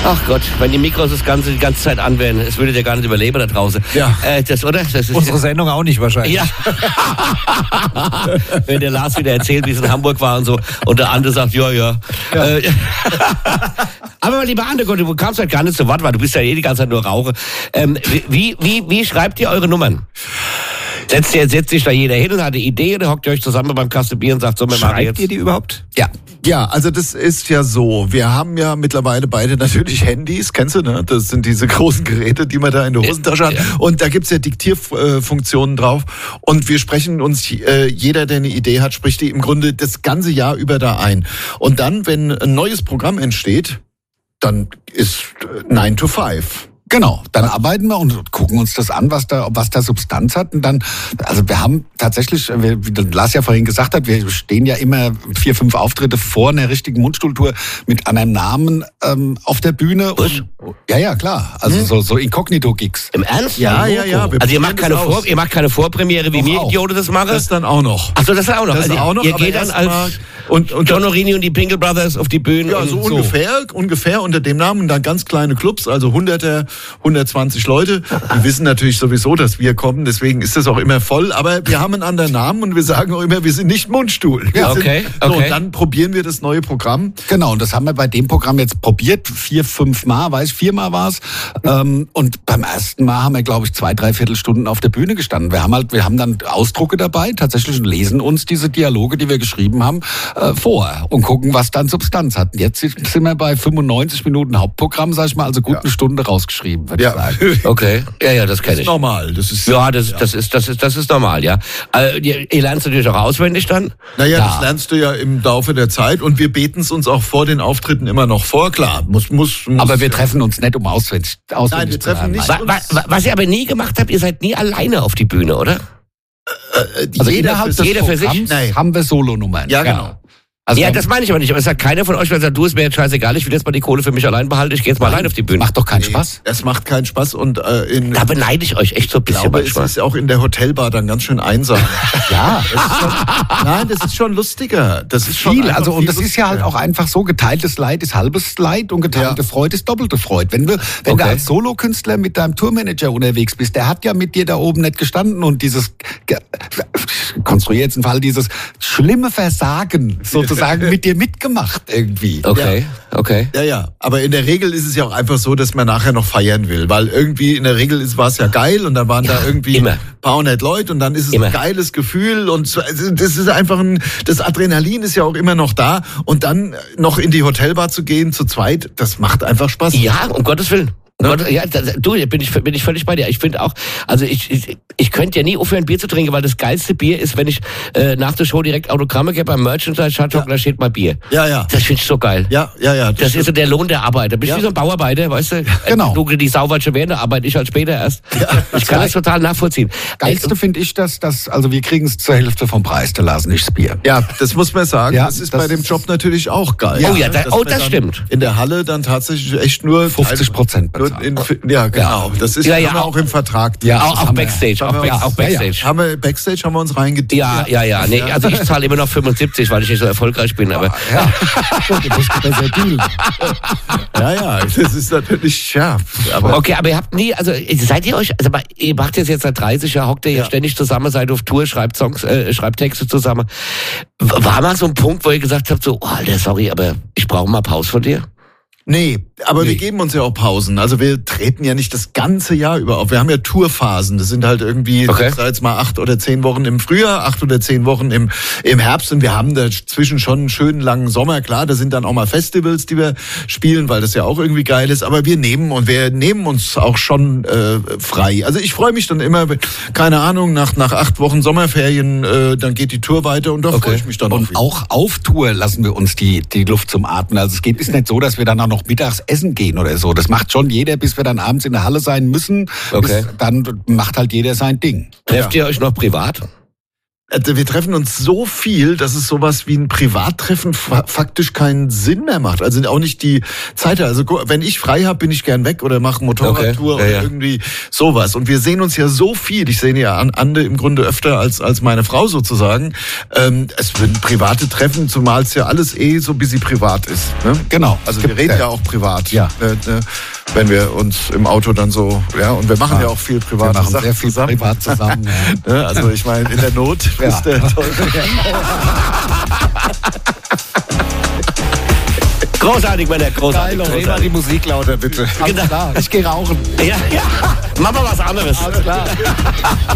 Ach Gott, wenn die Mikros die ganze Zeit an wären, es würde ja gar nicht überleben da draußen. Ja. Oder? Das ist Unsere Sendung auch nicht wahrscheinlich. Ja. Wenn der Lars wieder erzählt, wie es in Hamburg war und so, und der andere sagt, ja. Aber lieber Ande, du kamst halt gar nicht zu Wort, weil du bist ja die ganze Zeit nur Raucher. Wie schreibt ihr eure Nummern? Setzt sich da jeder hin und hat eine Idee oder hockt ihr euch zusammen beim Kasten Bier und sagt, so, wir machen jetzt. Schreibt ihr die überhaupt? Ja. Ja, also das ist ja so. Wir haben ja mittlerweile beide natürlich Handys, kennst du, ne? Das sind diese großen Geräte, die man da in der Hosentasche hat. Und da gibt's ja Diktierfunktionen drauf. Und wir sprechen uns, jeder, der eine Idee hat, spricht die im Grunde das ganze Jahr über da ein. Und dann, wenn ein neues Programm entsteht, dann ist 9 to 5. Genau, dann arbeiten wir und gucken uns das an, was da Substanz hat. Und dann, also wir haben tatsächlich, wie Lars ja vorhin gesagt hat, wir stehen ja immer 4, 5 Auftritte vor einer richtigen Mundstuhltour mit einem Namen auf der Bühne. Und, ja, klar. Also so Inkognito-Gigs. Im Ernst? Ja. Also ihr macht keine Vorpremiere, wie mir Idioten das machen? Das dann auch noch. Ach so, das auch noch. Das also auch noch. Ihr geht dann als und John Orini und die Pingle Brothers auf die Bühne. Ja, so ungefähr unter dem Namen. Und dann ganz kleine Clubs, also 120 Leute. Die wissen natürlich sowieso, dass wir kommen, deswegen ist das auch immer voll. Aber wir haben einen anderen Namen und wir sagen auch immer, wir sind nicht Mundstuhl. Ja, okay. So, und dann probieren wir das neue Programm. Genau, und das haben wir bei dem Programm jetzt probiert, 4, 5 Mal, 4 Mal war es. Und beim ersten Mal haben wir, glaube ich, 2, 3 Viertelstunden auf der Bühne gestanden. Wir haben dann Ausdrucke dabei, tatsächlich, und lesen uns diese Dialoge, die wir geschrieben haben, vor und gucken, was dann Substanz hat. Und jetzt sind wir bei 95 Minuten Hauptprogramm, sag ich mal, also gut eine Stunde rausgeschrieben, würde ich sagen. Okay. Ja, das kenne ich. Normal. Das ist normal, ja. Ihr lernt es natürlich auch auswendig dann? Naja, das lernst du ja im Laufe der Zeit und wir beten es uns auch vor den Auftritten immer noch vor, klar. Muss. Aber wir treffen uns nicht, um auswendig Nein, wir treffen nicht. Was ihr aber nie gemacht habt, ihr seid nie alleine auf die Bühne, oder? Also jeder für sich haben wir Solonummern. Ja, genau. Also ja, das meine ich aber nicht. Aber es sagt keiner von euch, weil sagt, du, ist mir jetzt scheißegal, ich will jetzt mal die Kohle für mich allein behalten, ich gehe jetzt mal allein auf die Bühne. Macht doch keinen Spaß. Es macht keinen Spaß und da beneide ich euch echt so ein bisschen. Ich glaube, es ist auch in der Hotelbar dann ganz schön einsam. Ja. Das ist schon lustiger. Das ist viel. Also, und das ist ja halt auch einfach so, geteiltes Leid ist halbes Leid und geteilte Freude ist doppelte Freude. Wenn du als Solokünstler mit deinem Tourmanager unterwegs bist, der hat ja mit dir da oben nicht gestanden und dieses, konstruiere jetzt einen Fall, dieses schlimme Versagen sozusagen mit dir mitgemacht irgendwie. Okay. Ja. Aber in der Regel ist es ja auch einfach so, dass man nachher noch feiern will, weil irgendwie in der Regel war es ja geil und dann waren da irgendwie ein paar hundert Leute und dann ist es ein geiles Gefühl und das ist einfach das Adrenalin ist ja auch immer noch da und dann noch in die Hotelbar zu gehen zu zweit, das macht einfach Spaß. Ja, um Gottes Willen. Ja, bin ich völlig bei dir. Ich finde auch, also ich könnte ja nie aufhören, Bier zu trinken, weil das geilste Bier ist, wenn ich nach der Show direkt Autogramme gebe beim Merchandise-Shop, da steht mal Bier. Ja. Das finde ich so geil. Ja. Das ist so der Lohn der Arbeit. Da bist du wie so ein Bauarbeiter, weißt du? Genau. Du, die Sau wird schon während der Arbeit, ich halt später erst. Ja, ich kann das total nachvollziehen. Geilste finde ich, dass also wir kriegen es zur Hälfte vom Preis, der Lasen nicht das Bier. Ja, das muss man sagen. Ja, das ist bei dem Job natürlich auch geil. Ja, das stimmt. In der Halle dann tatsächlich echt nur 50% bezahlt. Ja, genau. Das ist haben wir auch im Vertrag. Ja, auch Backstage. Auch Backstage. Haben wir uns reingedient. Ja. Nee, also ich zahle immer noch 75, weil ich nicht so erfolgreich bin. Aber Du musst besser dealen. Ja, das ist natürlich, aber okay, aber ihr habt nie, also seid ihr euch, also ihr macht jetzt seit 30 Jahren, hockt ihr ja ständig zusammen, seid auf Tour, schreibt Songs, schreibt Texte zusammen. War mal so ein Punkt, wo ihr gesagt habt, so, Alter, sorry, aber ich brauche mal Pause von dir? Nee, aber wir geben uns ja auch Pausen. Also wir treten ja nicht das ganze Jahr über auf. Wir haben ja Tourphasen. Das sind halt irgendwie, sag jetzt mal 8 oder 10 Wochen im Frühjahr, 8 oder 10 Wochen im Herbst. Und wir haben dazwischen schon einen schönen langen Sommer. Klar, da sind dann auch mal Festivals, die wir spielen, weil das ja auch irgendwie geil ist. Aber wir nehmen uns auch schon frei. Also ich freue mich dann immer, keine Ahnung, nach 8 Wochen Sommerferien, dann geht die Tour weiter und da freue ich mich dann und auch auf Tour lassen wir uns die Luft zum Atmen. Also ist nicht so, dass wir dann auch noch mittags essen gehen oder so. Das macht schon jeder, bis wir dann abends in der Halle sein müssen. Okay. Dann macht halt jeder sein Ding. Trefft ihr euch noch privat? Wir treffen uns so viel, dass es sowas wie ein Privattreffen faktisch keinen Sinn mehr macht. Also auch nicht die Zeit. Also wenn ich frei habe, bin ich gern weg oder mache Motorradtour oder irgendwie sowas. Und wir sehen uns ja so viel. Ich sehe ja Ande im Grunde öfter als meine Frau sozusagen. Es wird private Treffen, zumal es ja alles so ein bisschen privat ist. Ne? Genau. Also wir reden ja auch privat. Ja. Wenn wir uns im Auto dann so, und wir machen ja auch viel privat. Wir machen sehr viel privat zusammen. Ja. Also ich meine, in der Not ist der Teufel. Großartig, Männer, großartig. Dreh mal die Musik lauter, bitte. Genau. Alles klar, ich gehe rauchen. Ja. Mach mal was anderes. Alles klar.